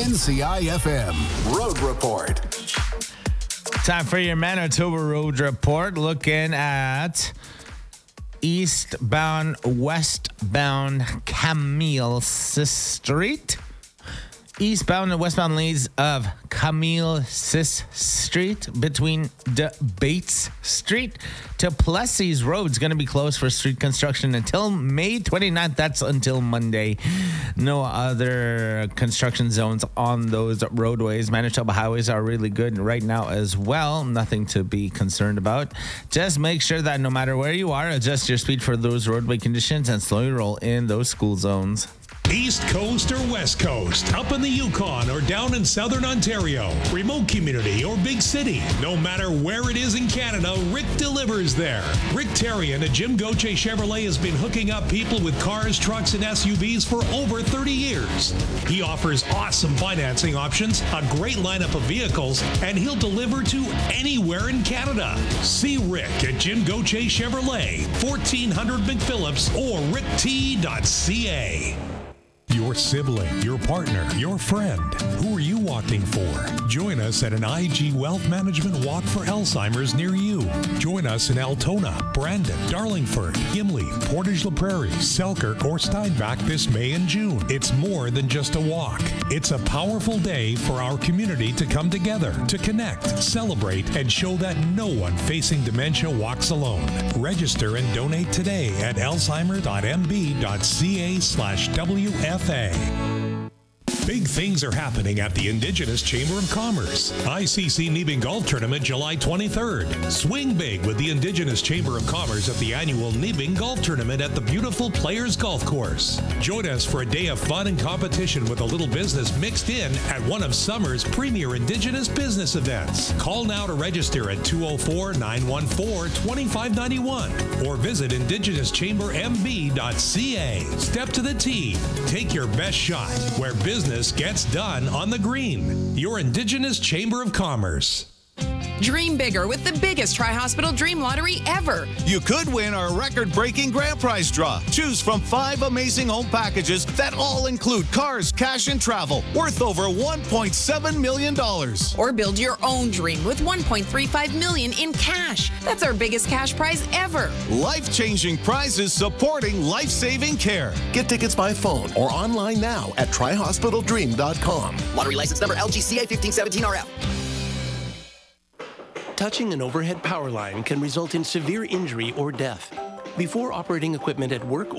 NCIFM Road Report. Time for your Manitoba Road Report. Looking at eastbound, westbound Camille Street. Eastbound and westbound lanes of Camille Street between Bates Street to Plessis Road is going to be closed for street construction until May 29th. That's until Monday. No other construction zones on those roadways. Manitoba highways are really good right now as well. Nothing to be concerned about. Just make sure that no matter where you are, adjust your speed for those roadway conditions and slowly roll in those school zones. East Coast or West Coast, up in the Yukon or down in Southern Ontario, remote community or big city, no matter where it is in Canada, Rick delivers there. Rick Terrian at Jim Gauthier Chevrolet has been hooking up people with cars, trucks, and SUVs for over 30 years. He offers awesome financing options, a great lineup of vehicles, and he'll deliver to anywhere in Canada. See Rick at Jim Gauthier Chevrolet, 1400 McPhillips or rickt.ca. Your sibling, your partner, your friend. Who are you walking for? Join us at an IG Wealth Management Walk for Alzheimer's near you. Join us in Altona, Brandon, Darlingford, Gimli, Portage la Prairie, Selkirk, or Steinbach this May and June. It's more than just a walk. It's a powerful day for our community to come together, to connect, celebrate, and show that no one facing dementia walks alone. Register and donate today at alzheimer.mb.ca/WFA. Big things are happening at the Indigenous Chamber of Commerce. ICC Nebin Golf Tournament, July 23rd. Swing big with the Indigenous Chamber of Commerce at the annual Nebin Golf Tournament at the beautiful Players Golf Course. Join us for a day of fun and competition with a little business mixed in at one of summer's premier Indigenous business events. Call now to register at 204-914-2591 or visit indigenouschambermb.ca. Step to the tee. Take your best shot where business gets done on the green. Your Indigenous Chamber of Commerce. Dream bigger with the biggest Tri-Hospital Dream Lottery ever. You could win our record-breaking grand prize draw. Choose from 5 amazing home packages that all include cars, cash, and travel worth over $1.7 million. Or build your own dream with $1.35 million in cash. That's our biggest cash prize ever. Life-changing prizes supporting life-saving care. Get tickets by phone or online now at tryhospitaldream.com. Lottery license number LGCA 1517RF. Touching an overhead power line can result in severe injury or death. Before operating equipment at work